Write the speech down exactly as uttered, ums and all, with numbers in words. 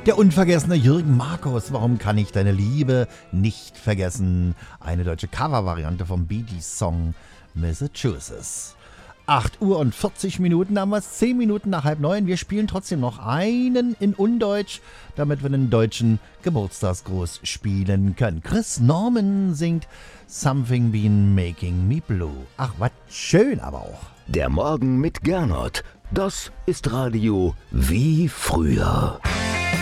Der unvergessene Jürgen Markus, warum kann ich deine Liebe nicht vergessen? Eine deutsche Covervariante vom Bee Gees Song Massachusetts. acht Uhr und vierzig Minuten haben wir es, zehn Minuten nach halb neun. Wir spielen trotzdem noch einen in Undeutsch, damit wir den deutschen Geburtstagsgruß spielen können. Chris Norman singt Something Been Making Me Blue. Ach, was schön aber auch. Der Morgen mit Gernot, das ist Radio wie früher.